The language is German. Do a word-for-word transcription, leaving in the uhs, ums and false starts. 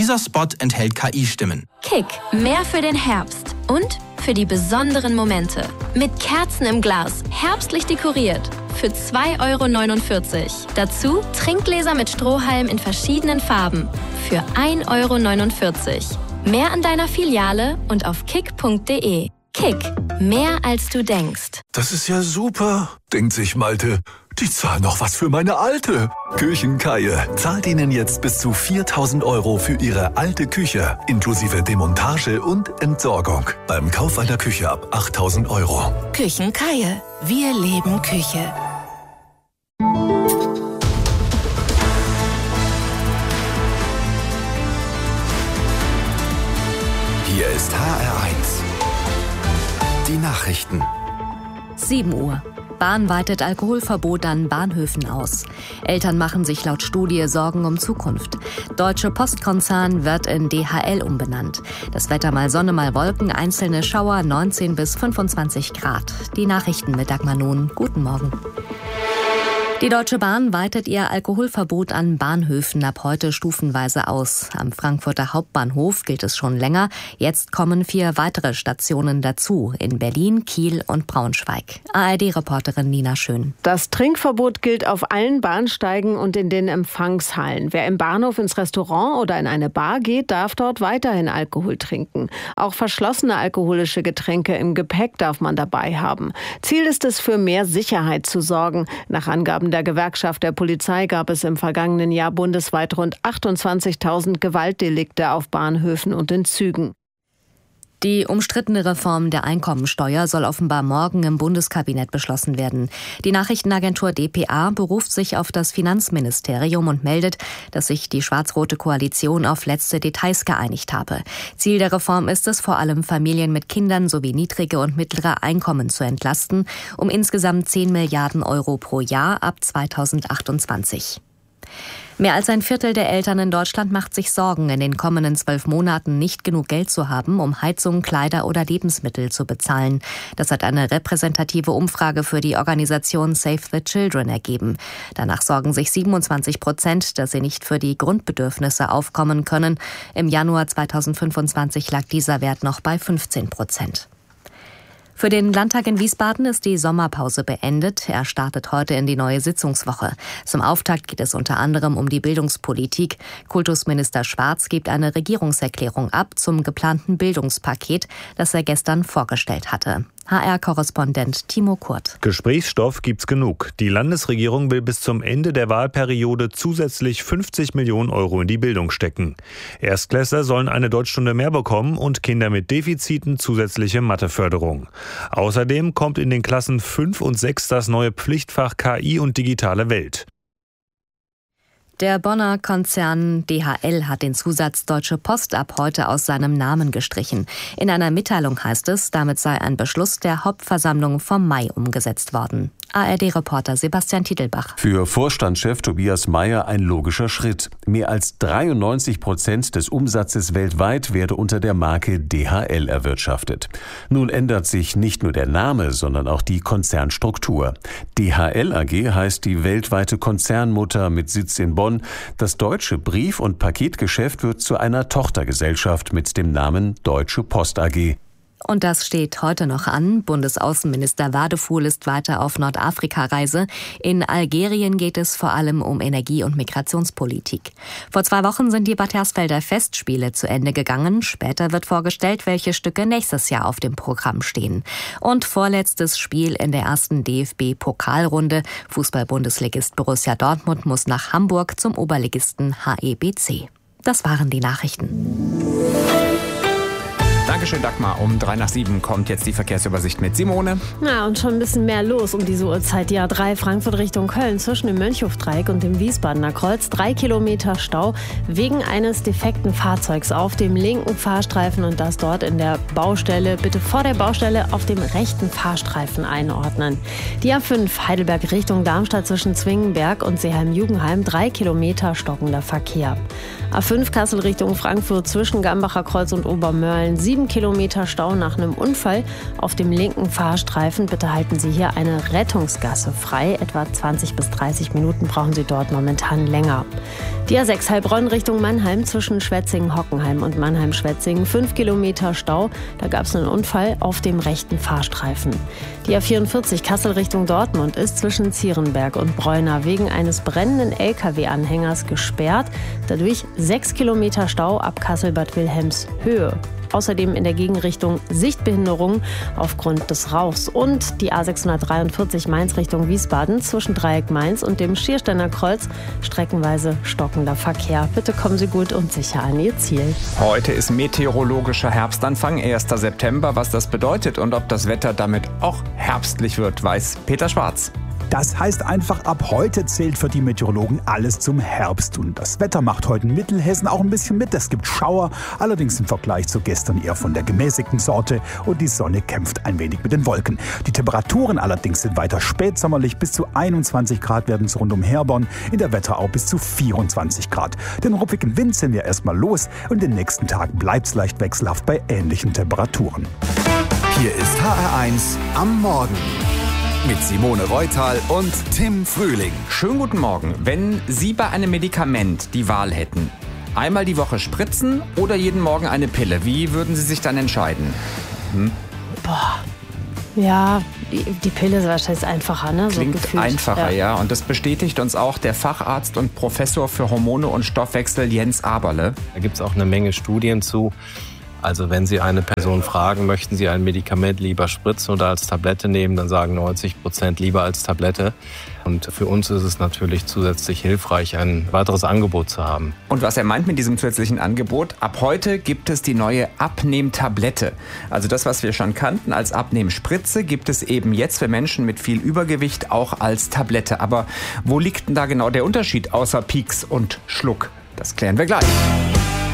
Dieser Spot enthält K I-Stimmen. Kick, mehr für den Herbst und für die besonderen Momente. Mit Kerzen im Glas, herbstlich dekoriert. Für zwei Euro neunundvierzig. Dazu Trinkgläser mit Strohhalm in verschiedenen Farben. Für ein Euro neunundvierzig. Mehr an deiner Filiale und auf kick punkt de. Kick, mehr als du denkst. Das ist ja super, denkt sich Malte. Die zahlen noch was für meine Alte. Küchenkeier zahlt Ihnen jetzt bis zu viertausend Euro für Ihre alte Küche, inklusive Demontage und Entsorgung. Beim Kauf einer Küche ab achttausend Euro. Küchenkeier, wir leben Küche. Hier ist H R eins. Die Nachrichten. sieben Uhr. Bahn weitet Alkoholverbot an Bahnhöfen aus. Eltern machen sich laut Studie Sorgen um Zukunft. Deutsche Postkonzern wird in D H L umbenannt. Das Wetter mal Sonne, mal Wolken, einzelne Schauer, neunzehn bis fünfundzwanzig Grad. Die Nachrichten mit Dagmar Nun. Guten Morgen. Die Deutsche Bahn weitet ihr Alkoholverbot an Bahnhöfen ab heute stufenweise aus. Am Frankfurter Hauptbahnhof gilt es schon länger. Jetzt kommen vier weitere Stationen dazu, in Berlin, Kiel und Braunschweig. A R D-Reporterin Nina Schön. Das Trinkverbot gilt auf allen Bahnsteigen und in den Empfangshallen. Wer im Bahnhof ins Restaurant oder in eine Bar geht, darf dort weiterhin Alkohol trinken. Auch verschlossene alkoholische Getränke im Gepäck darf man dabei haben. Ziel ist es, für mehr Sicherheit zu sorgen. Nach Angaben der Gewerkschaft der Polizei gab es im vergangenen Jahr bundesweit rund achtundzwanzigtausend Gewaltdelikte auf Bahnhöfen und in Zügen. Die umstrittene Reform der Einkommensteuer soll offenbar morgen im Bundeskabinett beschlossen werden. Die Nachrichtenagentur d p a beruft sich auf das Finanzministerium und meldet, dass sich die schwarz-rote Koalition auf letzte Details geeinigt habe. Ziel der Reform ist es, vor allem Familien mit Kindern sowie niedrige und mittlere Einkommen zu entlasten, um insgesamt zehn Milliarden Euro pro Jahr ab zweitausendachtundzwanzig. Mehr als ein Viertel der Eltern in Deutschland macht sich Sorgen, in den kommenden zwölf Monaten nicht genug Geld zu haben, um Heizung, Kleider oder Lebensmittel zu bezahlen. Das hat eine repräsentative Umfrage für die Organisation Save the Children ergeben. Danach sorgen sich siebenundzwanzig Prozent, dass sie nicht für die Grundbedürfnisse aufkommen können. Im Januar zweitausendfünfundzwanzig lag dieser Wert noch bei fünfzehn Prozent. Für den Landtag in Wiesbaden ist die Sommerpause beendet. Er startet heute in die neue Sitzungswoche. Zum Auftakt geht es unter anderem um die Bildungspolitik. Kultusminister Schwarz gibt eine Regierungserklärung ab zum geplanten Bildungspaket, das er gestern vorgestellt hatte. H R-Korrespondent Timo Kurt. Gesprächsstoff gibt's genug. Die Landesregierung will bis zum Ende der Wahlperiode zusätzlich fünfzig Millionen Euro in die Bildung stecken. Erstklässler sollen eine Deutschstunde mehr bekommen und Kinder mit Defiziten zusätzliche Matheförderung. Außerdem kommt in den Klassen fünf und sechs das neue Pflichtfach K I und digitale Welt. Der Bonner Konzern D H L hat den Zusatz Deutsche Post ab heute aus seinem Namen gestrichen. In einer Mitteilung heißt es, damit sei ein Beschluss der Hauptversammlung vom Mai umgesetzt worden. A R D-Reporter Sebastian Titelbach. Für Vorstandschef Tobias Meyer ein logischer Schritt. Mehr als dreiundneunzig Prozent des Umsatzes weltweit werde unter der Marke D H L erwirtschaftet. Nun ändert sich nicht nur der Name, sondern auch die Konzernstruktur. D H L A G heißt die weltweite Konzernmutter mit Sitz in Bonn. Das deutsche Brief- und Paketgeschäft wird zu einer Tochtergesellschaft mit dem Namen Deutsche Post A G. Und das steht heute noch an. Bundesaußenminister Wadefuhl ist weiter auf Nordafrika-Reise. In Algerien geht es vor allem um Energie- und Migrationspolitik. Vor zwei Wochen sind die Bad Hersfelder Festspiele zu Ende gegangen. Später wird vorgestellt, welche Stücke nächstes Jahr auf dem Programm stehen. Und vorletztes Spiel in der ersten D F B-Pokalrunde. Fußball-Bundesligist Borussia Dortmund muss nach Hamburg zum Oberligisten H E B C. Das waren die Nachrichten. Dankeschön, Dagmar. Um drei nach sieben kommt jetzt die Verkehrsübersicht mit Simone. Ja, und schon ein bisschen mehr los um diese Uhrzeit. Die A drei Frankfurt Richtung Köln zwischen dem Mönchhofdreieck und dem Wiesbadener Kreuz. Drei Kilometer Stau wegen eines defekten Fahrzeugs auf dem linken Fahrstreifen und das dort in der Baustelle. Bitte vor der Baustelle auf dem rechten Fahrstreifen einordnen. Die A fünf Heidelberg Richtung Darmstadt zwischen Zwingenberg und Seeheim-Jugendheim. Drei Kilometer stockender Verkehr. A fünf Kassel Richtung Frankfurt zwischen Gambacher Kreuz und Obermörlen. Sieben sieben Kilometer Stau nach einem Unfall auf dem linken Fahrstreifen. Bitte halten Sie hier eine Rettungsgasse frei. Etwa zwanzig bis dreißig Minuten brauchen Sie dort momentan länger. Die A sechs Heilbronn Richtung Mannheim zwischen Schwetzingen-Hockenheim und Mannheim-Schwetzingen. fünf Kilometer Stau. Da gab es einen Unfall auf dem rechten Fahrstreifen. Die A vierundvierzig Kassel Richtung Dortmund ist zwischen Zierenberg und Bräuna wegen eines brennenden L K W-Anhängers gesperrt. Dadurch sechs Kilometer Stau ab Kassel-Bad Wilhelmshöhe. Außerdem in der Gegenrichtung Sichtbehinderung aufgrund des Rauchs. Und die A sechshundertdreiundvierzig Mainz Richtung Wiesbaden zwischen Dreieck Mainz und dem Schiersteiner Kreuz streckenweise stockender Verkehr. Bitte kommen Sie gut und sicher an Ihr Ziel. Heute ist meteorologischer Herbstanfang, erster September. Was das bedeutet und ob das Wetter damit auch herbstlich wird, weiß Peter Schwarz. Das heißt einfach, ab heute zählt für die Meteorologen alles zum Herbst. Und das Wetter macht heute in Mittelhessen auch ein bisschen mit. Es gibt Schauer, allerdings im Vergleich zu gestern eher von der gemäßigten Sorte. Und die Sonne kämpft ein wenig mit den Wolken. Die Temperaturen allerdings sind weiter spätsommerlich. Bis zu einundzwanzig Grad werden es rund um Herborn. In der Wetterau bis zu vierundzwanzig Grad. Den ruppigen Wind sind wir erstmal los. Und in den nächsten Tagen bleibt es leicht wechselhaft bei ähnlichen Temperaturen. Hier ist H R eins am Morgen. Mit Simone Reutal und Tim Frühling. Schönen guten Morgen. Wenn Sie bei einem Medikament die Wahl hätten, einmal die Woche spritzen oder jeden Morgen eine Pille, wie würden Sie sich dann entscheiden? Hm? Boah, ja, die, die Pille ist wahrscheinlich einfacher, ne? So Klingt gefühlt. einfacher, ja. ja. Und das bestätigt uns auch der Facharzt und Professor für Hormone und Stoffwechsel Jens Aberle. Da gibt es auch eine Menge Studien zu. Also wenn Sie eine Person fragen, möchten Sie ein Medikament lieber spritzen oder als Tablette nehmen, dann sagen neunzig Prozent lieber als Tablette. Und für uns ist es natürlich zusätzlich hilfreich, ein weiteres Angebot zu haben. Und was er meint mit diesem zusätzlichen Angebot, ab heute gibt es die neue Abnehmtablette. Also das, was wir schon kannten als Abnehmspritze, gibt es eben jetzt für Menschen mit viel Übergewicht auch als Tablette. Aber wo liegt denn da genau der Unterschied außer Pieks und Schluck? Das klären wir gleich.